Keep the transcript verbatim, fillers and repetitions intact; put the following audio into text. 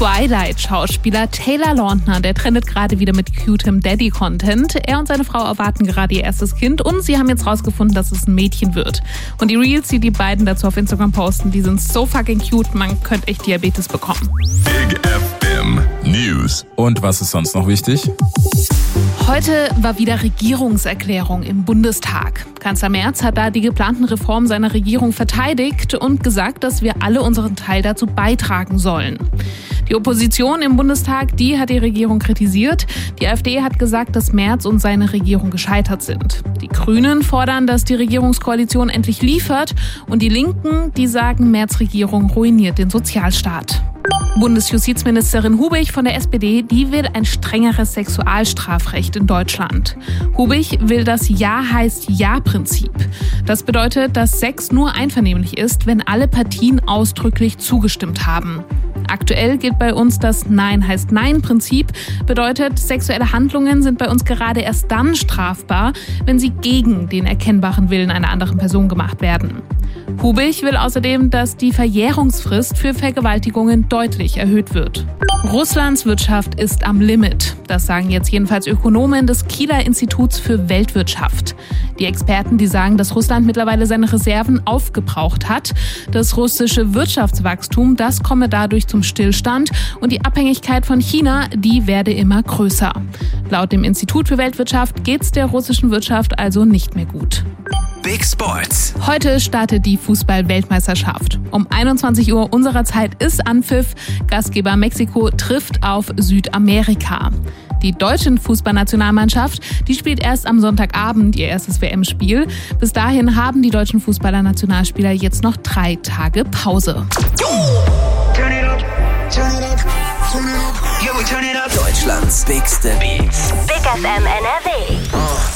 Twilight-Schauspieler Taylor Lautner, der trendet gerade wieder mit cutem Daddy-Content. Er und seine Frau erwarten gerade ihr erstes Kind und sie haben jetzt rausgefunden, dass es ein Mädchen wird. Und die Reels, die die beiden dazu auf Instagram posten, die sind so fucking cute, man könnte echt Diabetes bekommen. Big F M News. Und was ist sonst noch wichtig? Heute war wieder Regierungserklärung im Bundestag. Kanzler Merz hat da die geplanten Reformen seiner Regierung verteidigt und gesagt, dass wir alle unseren Teil dazu beitragen sollen. Die Opposition im Bundestag, die hat die Regierung kritisiert. Die AfD hat gesagt, dass Merz und seine Regierung gescheitert sind. Die Grünen fordern, dass die Regierungskoalition endlich liefert. Und die Linken, die sagen, Merz' Regierung ruiniert den Sozialstaat. Bundesjustizministerin Hubich von der S P D, die will ein strengeres Sexualstrafrecht in Deutschland. Hubich will das Ja heißt Ja-Prinzip. Das bedeutet, dass Sex nur einvernehmlich ist, wenn alle Partien ausdrücklich zugestimmt haben. Aktuell gilt bei uns das Nein heißt Nein-Prinzip. Bedeutet, sexuelle Handlungen sind bei uns gerade erst dann strafbar, wenn sie gegen den erkennbaren Willen einer anderen Person gemacht werden. Hubich will außerdem, dass die Verjährungsfrist für Vergewaltigungen deutlich erhöht wird. Russlands Wirtschaft ist am Limit. Das sagen jetzt jedenfalls Ökonomen des Kieler Instituts für Weltwirtschaft. Die Experten, die sagen, dass Russland mittlerweile seine Reserven aufgebraucht hat. Das russische Wirtschaftswachstum, das komme dadurch zum Stillstand und die Abhängigkeit von China, die werde immer größer. Laut dem Institut für Weltwirtschaft geht's der russischen Wirtschaft also nicht mehr gut. Big Sports. Heute startet die Fußball-Weltmeisterschaft. Um einundzwanzig Uhr unserer Zeit ist Anpfiff. Gastgeber Mexiko trifft auf Südamerika. Die deutsche Fußballnationalmannschaft, die spielt erst am Sonntagabend ihr erstes W M-Spiel. Bis dahin haben die deutschen Fußballer-Nationalspieler jetzt noch drei Tage Pause. Deutschlands bigste Beats. Big F M N R W.